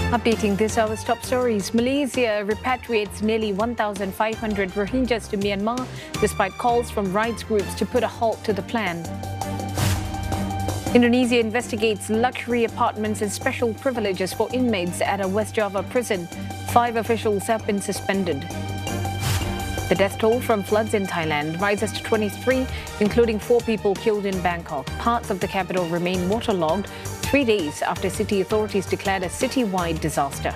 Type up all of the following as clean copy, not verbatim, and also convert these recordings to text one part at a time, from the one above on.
Updating this hour's top stories, Malaysia repatriates nearly 1,500 Rohingyas to Myanmar despite calls from rights groups to put a halt to the plan. Indonesia investigates luxury apartments and special privileges for inmates at a West Java prison. 5 officials have been suspended. The death toll from floods in Thailand rises to 23, including 4 people killed in Bangkok. Parts of the capital remain waterlogged 3 days after city authorities declared a citywide disaster.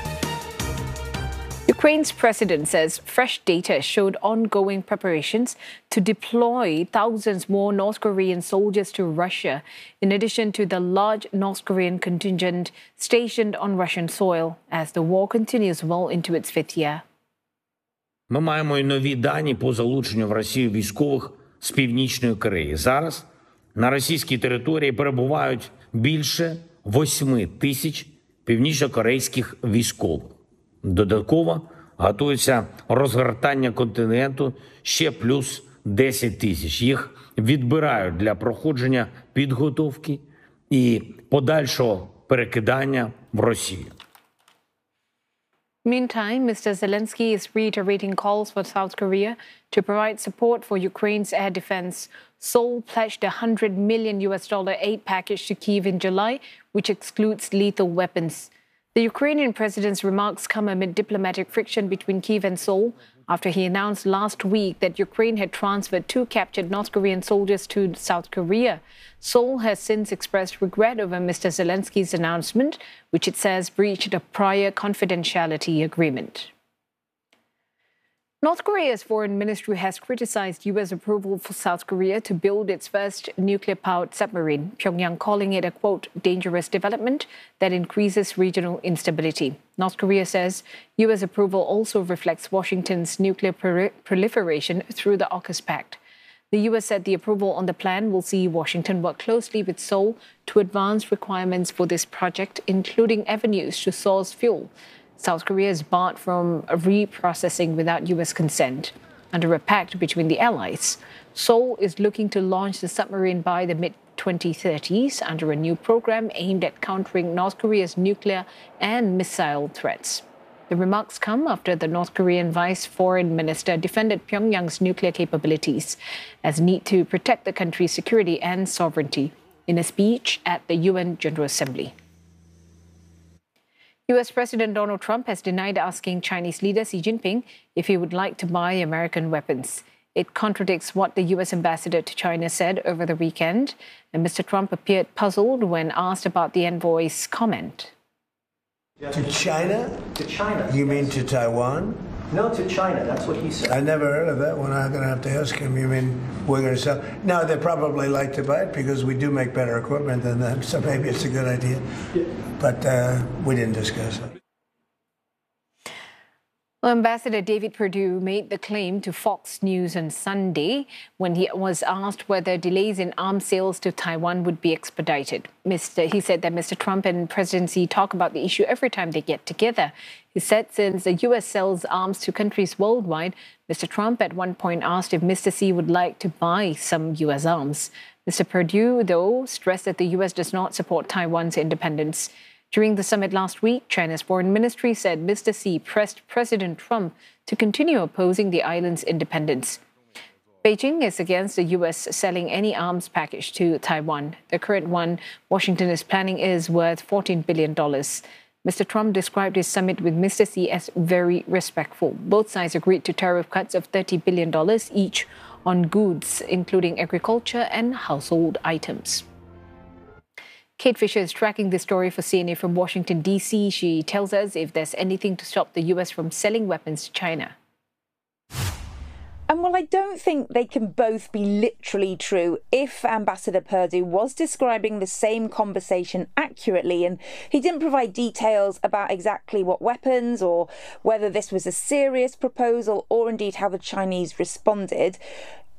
Ukraine's president says fresh data showed ongoing preparations to deploy thousands more North Korean soldiers to Russia, in addition to the large North Korean contingent stationed on Russian soil, as the war continues well into its 5th year. Ми маємо і нові дані по залученню в Росію військових з Північної Кореї. Зараз на російській території перебувають більше 8 тисяч північнокорейських військових. Додатково готується розгортання контингенту ще плюс 10 тисяч. Їх відбирають для проходження підготовки і подальшого перекидання в Росію. Meantime, Mr. Zelensky is reiterating calls for South Korea to provide support for Ukraine's air defense. Seoul pledged a $100 million aid package to Kyiv in July, which excludes lethal weapons. The Ukrainian president's remarks come amid diplomatic friction between Kyiv and Seoul after he announced last week that Ukraine had transferred 2 captured North Korean soldiers to South Korea. Seoul has since expressed regret over Mr. Zelensky's announcement, which it says breached a prior confidentiality agreement. North Korea's foreign ministry has criticized U.S. approval for South Korea to build its first nuclear-powered submarine, Pyongyang calling it a, quote, dangerous development that increases regional instability. North Korea says U.S. approval also reflects Washington's nuclear proliferation through the AUKUS Pact. The U.S. said the approval on the plan will see Washington work closely with Seoul to advance requirements for this project, including avenues to source fuel South Korea is barred from reprocessing without U.S. consent. Under a pact between the allies, Seoul is looking to launch the submarine by the mid-2030s under a new program aimed at countering North Korea's nuclear and missile threats. The remarks come after the North Korean vice foreign minister defended Pyongyang's nuclear capabilities as need to protect the country's security and sovereignty in a speech at the UN General Assembly. U.S. President Donald Trump has denied asking Chinese leader Xi Jinping if he would like to buy American weapons. It contradicts what the U.S. ambassador to China said over the weekend, and Mr. Trump appeared puzzled when asked about the envoy's comment. To China? To China. You mean to Taiwan? No, to China. That's what he said. I never heard of that one. I'm going to have to ask him. You mean we're going to sell? No, they probably like to buy it because we do make better equipment than them, so maybe it's a good idea. Yeah. But we didn't discuss it. Well, Ambassador David Perdue made the claim to Fox News on Sunday when he was asked whether delays in arms sales to Taiwan would be expedited. He said that Mr. Trump and President Xi talk about the issue every time they get together. He said since the U.S. sells arms to countries worldwide, Mr. Trump at one point asked if Mr. Xi would like to buy some U.S. arms. Mr. Perdue, though, stressed that the U.S. does not support Taiwan's independence. During the summit last week, China's foreign ministry said Mr. Xi pressed President Trump to continue opposing the island's independence. Beijing is against the U.S. selling any arms package to Taiwan. The current one Washington is planning is worth $14 billion. Mr. Trump described his summit with Mr. Xi as very respectful. Both sides agreed to tariff cuts of $30 billion each on goods, including agriculture and household items. Kate Fisher is tracking this story for CNA from Washington, D.C. She tells us if there's anything to stop the U.S. from selling weapons to China. And well, I don't think they can both be literally true if Ambassador Perdue was describing the same conversation accurately and he didn't provide details about exactly what weapons or whether this was a serious proposal or indeed how the Chinese responded.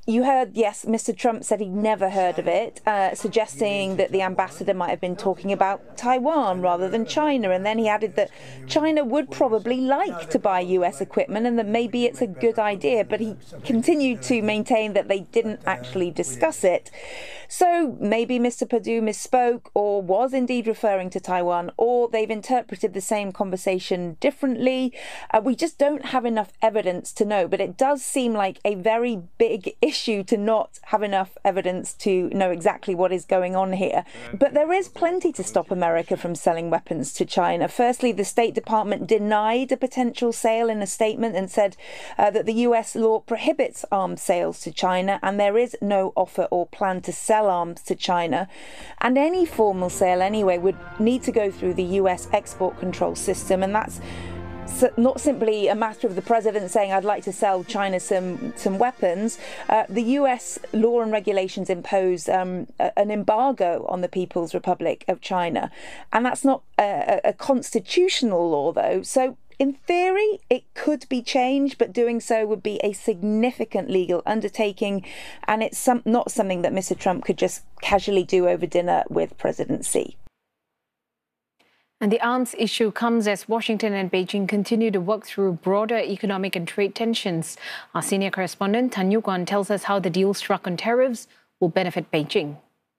You heard, yes, Mr. Trump said he'd never heard of it, suggesting that the ambassador might have been talking about Taiwan rather than China. And then he added that China would probably like to buy US equipment and that maybe it's a good idea. But he continued to maintain that they didn't actually discuss it. So maybe Mr. Perdue misspoke or was indeed referring to Taiwan, or they've interpreted the same conversation differently. We just don't have enough evidence to know, but it does seem like a very big issue to not have enough evidence to know exactly what is going on here. But there is plenty to stop America from selling weapons to China. Firstly, the State Department denied a potential sale in a statement and said that the US law prohibits arms sales to China, and there is no offer or plan to sell arms to China. And any formal sale anyway would need to go through the US export control system, and that's not simply a matter of the president saying I'd like to sell China some weapons. The US law and regulations impose an embargo on the People's Republic of China, and that's not a constitutional law though. So in theory, it could be changed, but doing so would be a significant legal undertaking, and it's not something that Mr. Trump could just casually do over dinner with President Xi. And the arms issue comes as Washington and Beijing continue to work through broader economic and trade tensions. Our senior correspondent, Tan Yu-Guan, tells us how the deal struck on tariffs will benefit Beijing.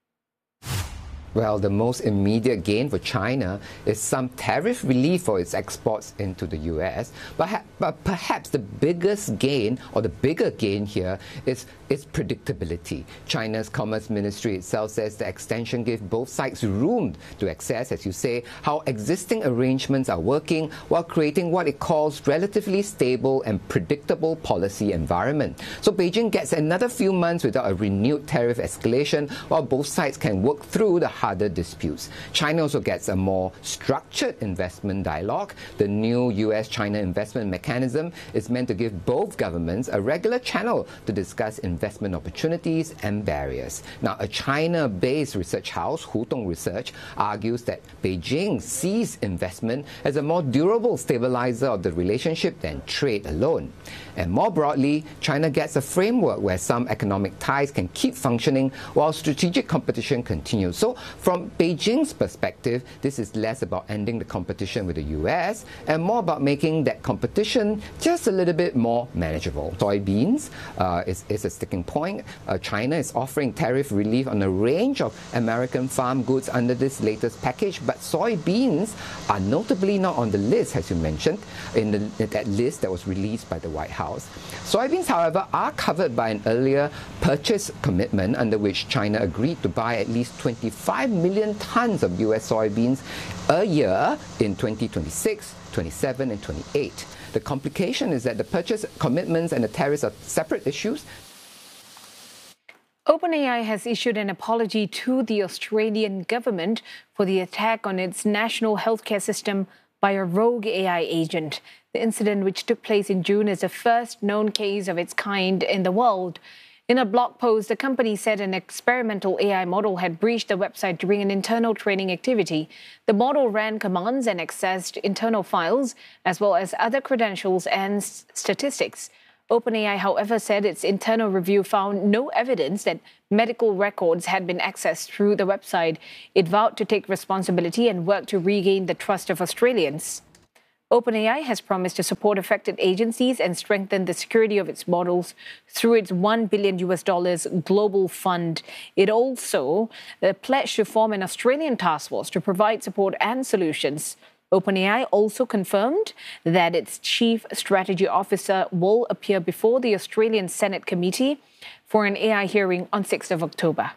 Well, the most immediate gain for China is some tariff relief for its exports into the US. But perhaps the biggest gain, or the bigger gain here, is its predictability. China's Commerce Ministry itself says the extension gives both sides room to assess, as you say, how existing arrangements are working while creating what it calls relatively stable and predictable policy environment. So Beijing gets another few months without a renewed tariff escalation, while both sides can work through the harder disputes. China also gets a more structured investment dialogue. The new US-China investment mechanism is meant to give both governments a regular channel to discuss investment opportunities and barriers. Now, a China-based research house, Hutong Research, argues that Beijing sees investment as a more durable stabilizer of the relationship than trade alone. And more broadly, China gets a framework where some economic ties can keep functioning while strategic competition continues. So from Beijing's perspective, this is less about ending the competition with the US and more about making that competition just a little bit more manageable. Soybeans is a sticking point. China is offering tariff relief on a range of American farm goods under this latest package, but soybeans are notably not on the list, as you mentioned, in that list that was released by the White House. Soybeans, however, are covered by an earlier purchase commitment under which China agreed to buy at least 25 million tons of US soybeans a year in 2026, 27 and 28. The complication is that the purchase commitments and the tariffs are separate issues. OpenAI has issued an apology to the Australian government for the attack on its national healthcare system by a rogue AI agent. The incident, which took place in June, is the first known case of its kind in the world. In a blog post, the company said an experimental AI model had breached the website during an internal training activity. The model ran commands and accessed internal files, as well as other credentials and statistics. OpenAI, however, said its internal review found no evidence that medical records had been accessed through the website. It vowed to take responsibility and work to regain the trust of Australians. OpenAI has promised to support affected agencies and strengthen the security of its models through its $1 billion global fund. It also pledged to form an Australian task force to provide support and solutions. OpenAI also confirmed that its chief strategy officer will appear before the Australian Senate committee for an AI hearing on 6th of October.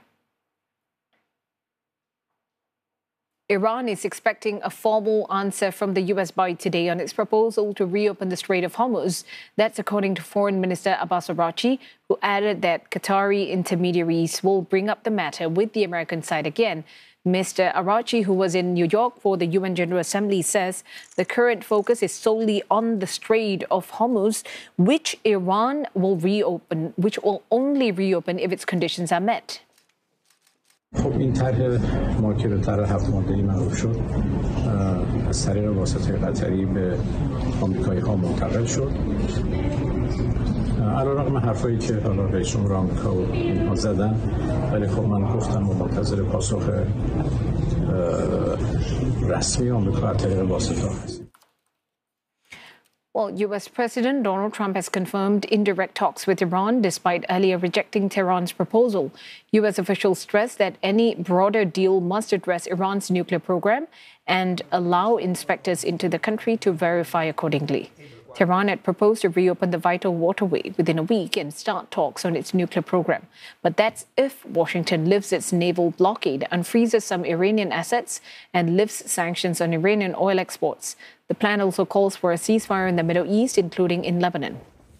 Iran is expecting a formal answer from the US by today on its proposal to reopen the Strait of Hormuz. That's according to Foreign Minister Abbas Araghchi, who added that Qatari intermediaries will bring up the matter with the American side again. Mr. Araghchi, who was in New York for the UN General Assembly, says the current focus is solely on the Strait of Hormuz, which Iran will reopen, which will only reopen if its conditions are met. خب این طرح ما که به طرح 7 ماده‌ای معروف شد از طریق واسطه قطری به آمریکایی‌ها منتقل شد علیرغم حرفایی که حالا رئیس جمهور آمریکا و اینها زدن ولی خب من گفتم منتظر پاسخ رسمی آمریکا از طریق واسطه هست. Well, U.S. President Donald Trump has confirmed indirect talks with Iran despite earlier rejecting Tehran's proposal. U.S. officials stressed that any broader deal must address Iran's nuclear program and allow inspectors into the country to verify accordingly. Tehran had proposed to reopen the vital waterway within a week and start talks on its nuclear program. But that's if Washington lifts its naval blockade, unfreezes some Iranian assets, and lifts sanctions on Iranian oil exports. The plan also calls for a ceasefire in the Middle East, including in Lebanon.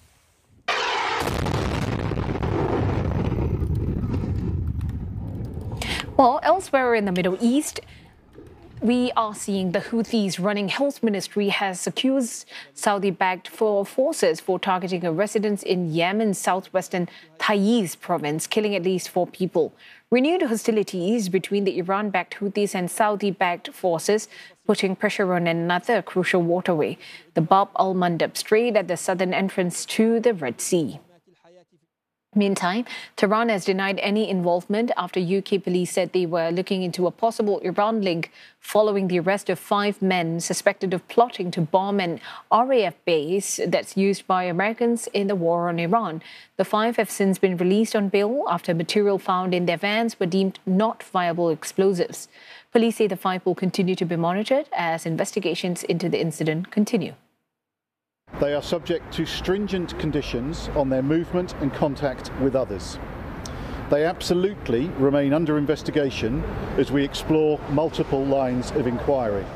Well, elsewhere in the Middle East, we are seeing the Houthis running health ministry has accused Saudi-backed forces for targeting a residence in Yemen's southwestern Taiz province, killing at least 4 people. Renewed hostilities between the Iran-backed Houthis and Saudi-backed forces, putting pressure on another crucial waterway, the Bab al-Mandab Strait at the southern entrance to the Red Sea. Meantime, Tehran has denied any involvement after UK police said they were looking into a possible Iran link following the arrest of 5 men suspected of plotting to bomb an RAF base that's used by Americans in the war on Iran. The 5 have since been released on bail after material found in their vans were deemed not viable explosives. Police say the 5 will continue to be monitored as investigations into the incident continue. They are subject to stringent conditions on their movement and contact with others. They absolutely remain under investigation as we explore multiple lines of inquiry.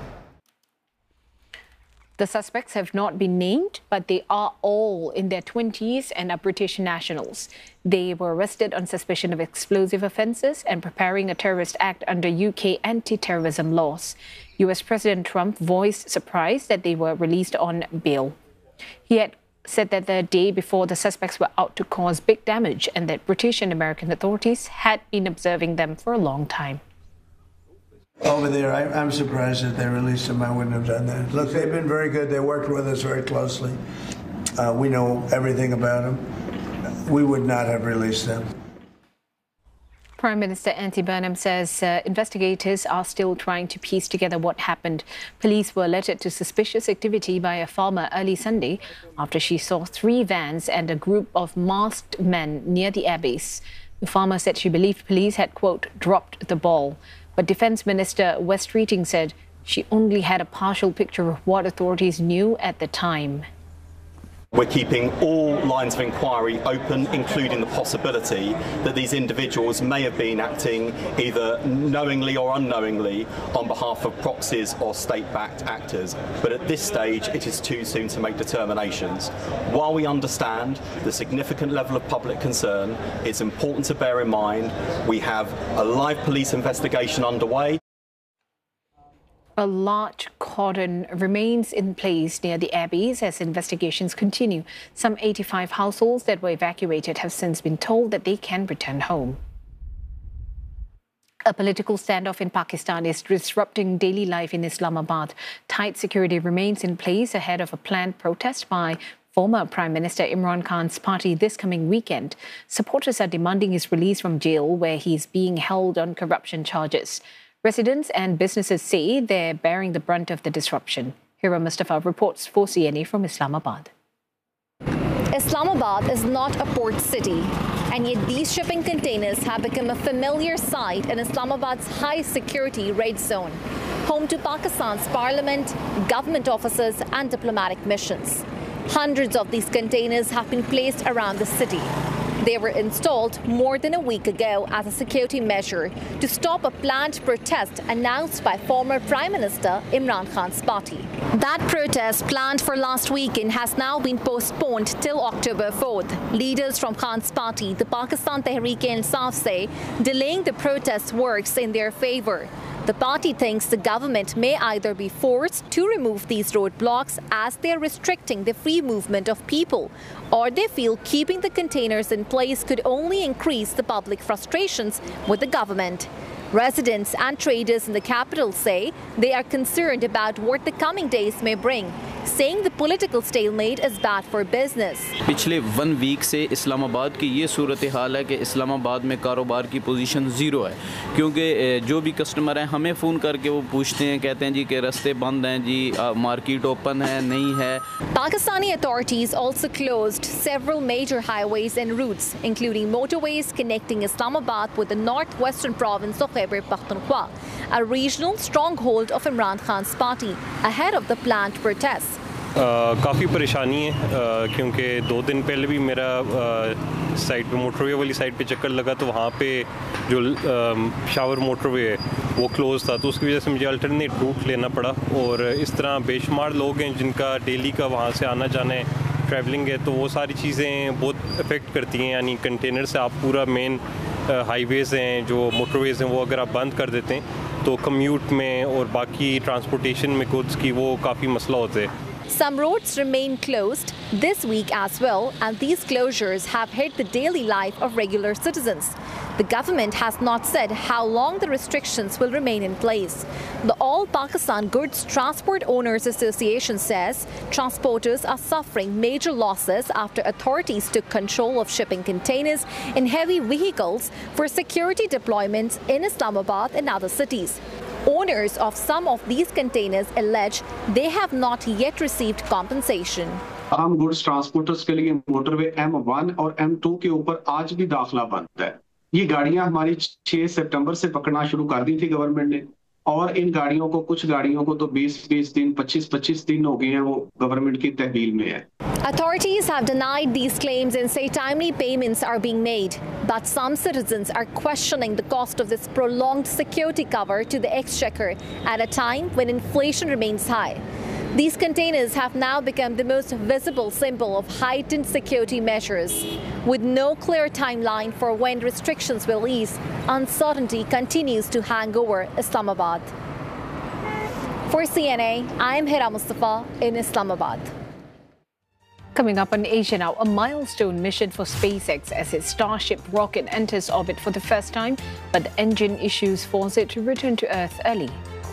The suspects have not been named, but they are all in their 20s and are British nationals. They were arrested on suspicion of explosive offences and preparing a terrorist act under UK anti-terrorism laws. US President Trump voiced surprise that they were released on bail. He had said that the day before the suspects were out to cause big damage and that British and American authorities had been observing them for a long time. Over there, I'm surprised that they released them. I wouldn't have done that. Look, they've been very good. They worked with us very closely. We know everything about them. We would not have released them. Prime Minister Anthony Burnham says investigators are still trying to piece together what happened. Police were alerted to suspicious activity by a farmer early Sunday after she saw 3 vans and a group of masked men near the airbase. The farmer said she believed police had, quote, dropped the ball. But Defence Minister Wes Streeting said she only had a partial picture of what authorities knew at the time. We're keeping all lines of inquiry open, including the possibility that these individuals may have been acting either knowingly or unknowingly on behalf of proxies or state-backed actors. But at this stage, it is too soon to make determinations. While we understand the significant level of public concern, it's important to bear in mind we have a live police investigation underway. A large cordon remains in place near the airbase as investigations continue. Some 85 households that were evacuated have since been told that they can return home. A political standoff in Pakistan is disrupting daily life in Islamabad. Tight security remains in place ahead of a planned protest by former Prime Minister Imran Khan's party this coming weekend. Supporters are demanding his release from jail, where he's being held on corruption charges. Residents and businesses say they're bearing the brunt of the disruption. Hira Mustafa reports for CNA from Islamabad. Islamabad is not a port city, and yet these shipping containers have become a familiar sight in Islamabad's high-security red zone, home to Pakistan's parliament, government offices and diplomatic missions. Hundreds of these containers have been placed around the city. They were installed more than a week ago as a security measure to stop a planned protest announced by former Prime Minister Imran Khan's party. That protest, planned for last weekend, has now been postponed till October 4th. Leaders from Khan's party, the Pakistan Tehreek-e-Insaf, say delaying the protest works in their favor. The party thinks the government may either be forced to remove these roadblocks as they are restricting the free movement of people, or they feel keeping the containers in place could only increase the public frustrations with the government. Residents and traders in the capital say they are concerned about what the coming days may bring, saying the political stalemate is bad for business. पिछले 1 week से इस्लामाबाद की ये सूरत हाल है कि इस्लामाबाद में कारोबार की position zero है, क्योंकि जो भी कस्टमर हैं हमें फ़ोन करके वो पूछते हैं, कहते हैं जी कि रास्ते बंद हैं जी, मार्केट ओपन है नहीं है. Pakistani authorities also closed several major highways and routes, including motorways connecting Islamabad with the northwestern province of Khyber Pakhtunkhwa, a regional stronghold of Imran Khan's party, ahead of the planned protests. काफ़ी परेशानी है क्योंकि 2 दिन पहले भी मेरा side पे motorway वाली साइड पे चक्कर लगा तो वहाँ पे जो शावर मोटरवे है वो क्लोज़ था, तो उसकी वजह से मुझे अल्टरनेट रूट लेना पड़ा. और इस तरह बेशुमार लोग हैं जिनका डेली का वहाँ से आना जाना है, ट्रैवलिंग है, तो वो सारी चीज़ें बहुत अफेक्ट करती हैं. यानी कंटेनर से आप पूरा मेन हाईवेज़ हैं जो मोटरवेज़ हैं वो अगर आप बंद कर देते हैं तो कम्यूट में और बाकी ट्रांसपोर्टेशन में गुड्स की वो काफ़ी मसला होते हैं. Some roads remain closed this week as well, and these closures have hit the daily life of regular citizens. The government has not said how long the restrictions will remain in place. The All Pakistan Goods Transport Owners Association says transporters are suffering major losses after authorities took control of shipping containers in heavy vehicles for security deployments in Islamabad and other cities. Owners of some of these containers allege they have not yet received compensation. आम goods transporters के लिए motorway M1 और M2 के ऊपर आज भी दाखिला बंद है. ये गाड़ियां हमारी 6 सितंबर से पकड़ना शुरू कर दी थी गवर्नमेंट ने, और इन गाड़ियों को, कुछ गाड़ियों को तो 20-20 दिन, 25-25 दिन हो गए हैं वो गवर्नमेंट की तहवील में है. Authorities have denied these claims and say timely payments are being made. But some citizens are questioning the cost of this prolonged security cover to the exchequer at a time when inflation remains high. These containers have now become the most visible symbol of heightened security measures. With no clear timeline for when restrictions will ease, uncertainty continues to hang over Islamabad. For CNA, I'm Hira Mustafa in Islamabad. Coming up on Asia Now, a milestone mission for SpaceX as its Starship rocket enters orbit for the first time, but engine issues force it to return to Earth early.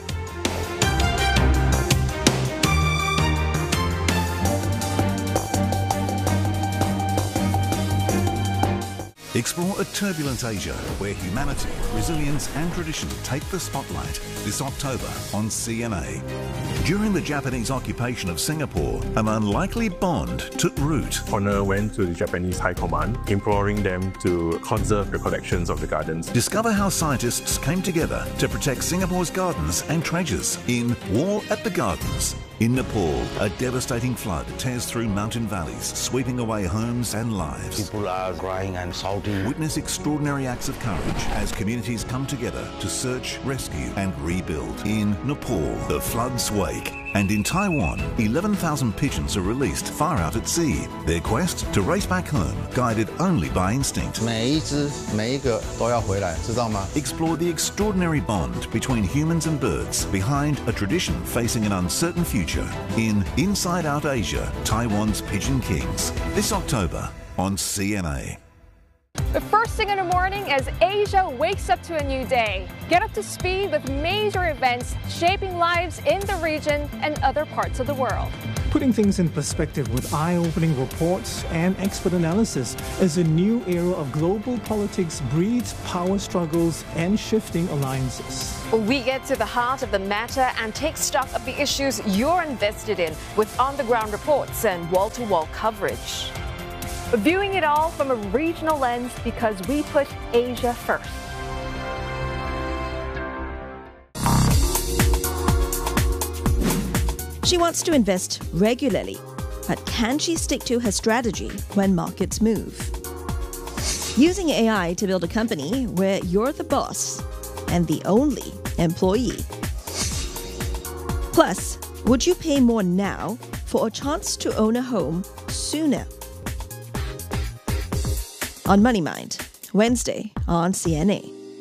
Explore a turbulent Asia where humanity, resilience and tradition take the spotlight this October on CNA. During the Japanese occupation of Singapore, an unlikely bond took root. Honor went to the Japanese High Command, imploring them to conserve the collections of the gardens. Discover how scientists came together to protect Singapore's gardens and treasures in War at the Gardens. In Nepal, a devastating flood tears through mountain valleys, sweeping away homes and lives. People are crying and shouting. Witness extraordinary acts of courage as communities come together to search, rescue and rebuild. In Nepal, the floods wake. And in Taiwan, 11,000 pigeons are released far out at sea. Their quest to race back home, guided only by instinct. 每一只每一个都要回来，知道吗？ Explore the extraordinary bond between humans and birds behind a tradition facing an uncertain future in Inside Out Asia, Taiwan's Pigeon Kings. This October on CNA. The first thing in the morning as Asia wakes up to a new day. Get up to speed with major events shaping lives in the region and other parts of the world. Putting things in perspective with eye-opening reports and expert analysis as a new era of global politics breeds power struggles and shifting alliances. We get to the heart of the matter and take stock of the issues you're invested in with on-the-ground reports and wall-to-wall coverage. Viewing it all from a regional lens because we put Asia first. She wants to invest regularly, but can she stick to her strategy when markets move? Using AI to build a company where you're the boss and the only employee. Plus, would you pay more now for a chance to own a home sooner? On Money Mind, Wednesday on CNA.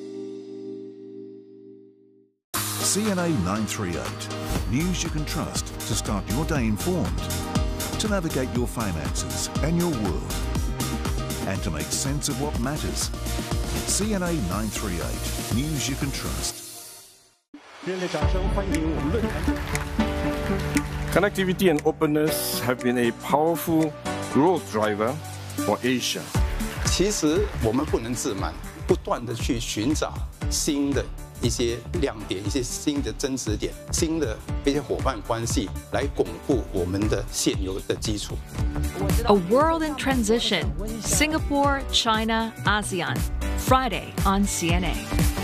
CNA 938. News you can trust to start your day informed, to navigate your finances and your world, and to make sense of what matters. CNA 938. News you can trust. 热烈掌声欢迎我们论坛。 Connectivity and openness have been a powerful growth driver for Asia. 其实我们不能自满，不断地去寻找新的一些亮点、一些新的增值点、新的一些伙伴关系，来巩固我们的现有的基础。 A world in transition. Singapore, China, ASEAN. Friday on CNA.